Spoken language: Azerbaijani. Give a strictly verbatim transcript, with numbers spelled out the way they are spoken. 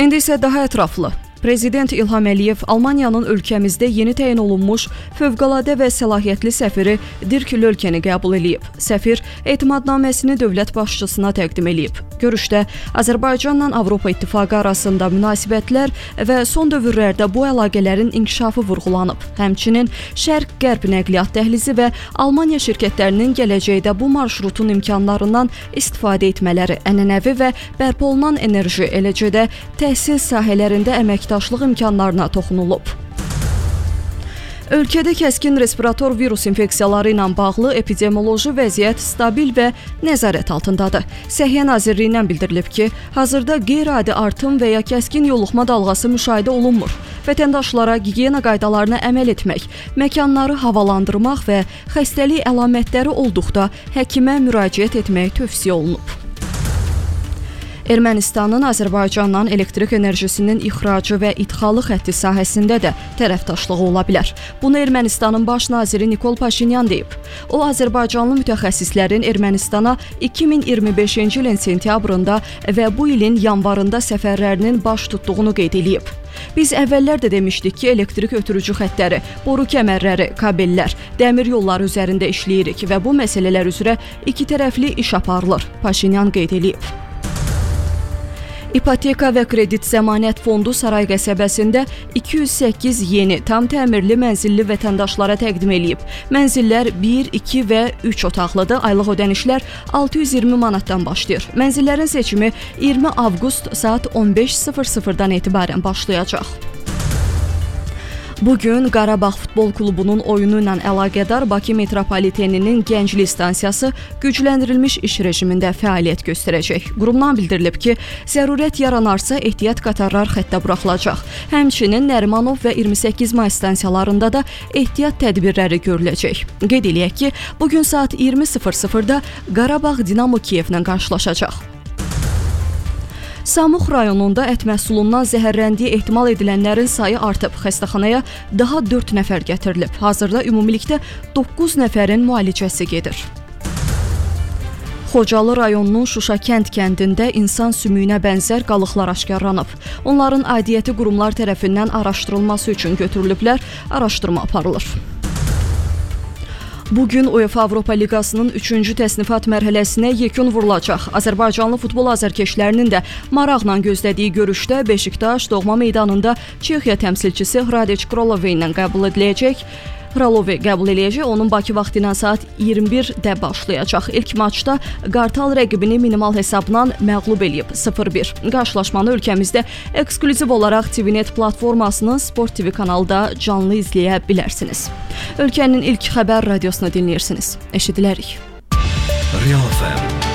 İndi isə daha ətraflı. Prezident İlham Əliyev Almaniyanın ölkəmizdə yeni təyin olunmuş fövqəladə və səlahiyyətli səfiri Dirk Lölkeni qəbul edib. Səfir etimadnaməsini dövlət başçısına təqdim edib. Görüşdə Azərbaycanla Avropa İttifaqı arasında münasibətlər və son dövrlərdə bu əlaqələrin inkişafı vurğulanıb. Həmçinin Şərq-Qərb nəqliyyat dəhlizi və Almaniya şirkətlərinin gələcəkdə bu marşrutun imkanlarından istifadə etmələri, ənənəvi və bərpa olunan enerji, eləcə də təhsil sahələrində əməkdaşlıq imkanlarına toxunulub. Ölkədə kəskin respirator virus infeksiyaları ilə bağlı epidemioloji vəziyyət stabil və nəzarət altındadır. Səhiyyə Nazirliyindən bildirilib ki, hazırda qeyri-adi artım və ya kəskin yoluxma dalğası müşahidə olunmur. Vətəndaşlara gigiyena qaydalarına əməl etmək, məkanları havalandırmaq və xəstəlik əlamətləri olduqda həkimə müraciət etmək tövsiyə olunub. Ermənistanın Azərbaycandan elektrik enerjisinin ixracı və idxalı xətti sahəsində də tərəfdaşlığı ola bilər. Bunu Ermənistanın baş naziri Nikol Paşinyan deyib. O, Azərbaycanlı mütəxəssislərin Ermənistana iki min iyirmi beşinci ilin sentyabrında və bu ilin yanvarında səfərlərinin baş tutduğunu qeyd edib. Biz əvvəllər də demişdik ki, elektrik ötürücü xəttləri, boru kəmərləri, kabellər, dəmir yolları üzərində işləyirik və bu məsələlər üzrə iki tərəfli iş aparılır, Paşinyan qeyd edib. İpoteka və Kredit Zəmanət Fondu Saray qəsəbəsində iki yüz səkkiz yeni, tam təmirli mənzilli vətəndaşlara təqdim edib. Mənzillər bir, iki və üç otaqlıdır. Aylıq ödənişlər altı yüz iyirmi manatdan başlayır. Mənzillərin seçimi iyirmi avqust saat on beş sıfır sıfırdan etibarən başlayacaq. Bugün Qarabağ Futbol Klubunun oyunu ilə əlaqədar Bakı Metropoliteninin Gənclik stansiyası gücləndirilmiş iş rejimində fəaliyyət göstərəcək. Qurumdan bildirilib ki, zərurət yaranarsa ehtiyat qatarlar xəttə buraxılacaq. Həmçinin Nərimanov və iyirmi səkkiz may stansiyalarında da ehtiyat tədbirləri görüləcək. Qeyd eləyək ki, bugün saat iyirmi sıfır sıfırda Qarabağ Dinamo Kiyevlə qarşılaşacaq. Samux rayonunda ət məhsulundan zəhərləndiyi ehtimal edilənlərin sayı artıb. Xəstəxanaya daha dörd nəfər gətirilib. Hazırda ümumilikdə doqquz nəfərin müalicəsi gedir. Xocalı rayonunun Şuşa kənd kəndində insan sümüyünə bənzər qalıqlar aşkarlanıb. Onların aidiyyəti qurumlar tərəfindən araşdırılması üçün götürülüblər, araşdırma aparılır. Bugün UEFA Avropa Liqasının üçüncü təsnifat mərhələsinə yekun vurulacaq. Azərbaycanlı futbol azarkeşlərinin də maraqla gözlədiyi görüşdə Beşiktaş doğma meydanında Çexiya təmsilçisi Hradec Kralovi ilə qəbul ediləcək. Kralovi qəbul edəcək, onun Bakı vaxtı ilə saat iyirmi birdə başlayacaq. İlk maçda Qartal rəqibini minimal hesabla məğlub edib sıfır bir. Qarşılaşmanı ölkəmizdə eksklüziv olaraq T V Net platformasının Sport T V kanalda canlı izləyə bilərsiniz. Ölkənin ilk xəbər radiosunu dinləyirsiniz. Eşidilərik. Real F M